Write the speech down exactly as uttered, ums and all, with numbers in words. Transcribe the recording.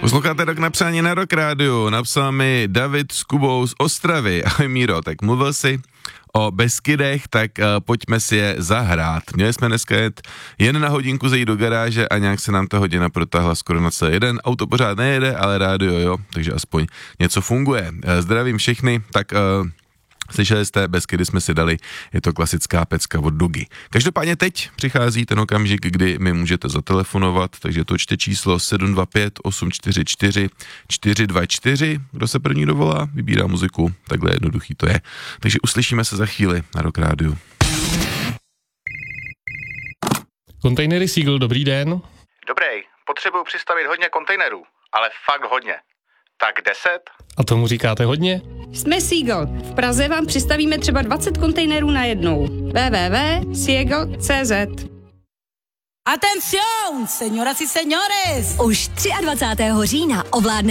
Posloucháte Rok napsání na Rock Rádiu. Napsal mi David s Kubou z Ostravy. Ahoj Míro, tak mluvil jsi o Beskydech, tak uh, pojďme si je zahrát. Měli jsme dneska jet jen na hodinku zajít do garáže a nějak se nám ta hodina protáhla skoro na celý jeden. Auto pořád nejede, ale rádio jo, takže aspoň něco funguje. Uh, zdravím všechny, tak... Uh, Slyšeli jste, Beskydy jsme si dali, je to klasická pecka od Dugy. Každopádně teď přichází ten okamžik, kdy mi můžete zatelefonovat, takže točte číslo sedm dva pět osm čtyři čtyři čtyři dva čtyři. Kdo se první dovolá, vybírá muziku, takhle jednoduchý to je. Takže uslyšíme se za chvíli na Rock Rádiu. Kontejnery Seagull, dobrý den. Dobrý, potřebuju přistavit hodně kontejnerů, ale fakt hodně. Tak deset? A tomu říkáte hodně? Jsme Seagull. V Praze vám přistavíme třeba dvacet kontejnerů na jednou. w w w tečka seagull tečka c z Atención, señoras y señores! Už dvacátého třetího října ovládne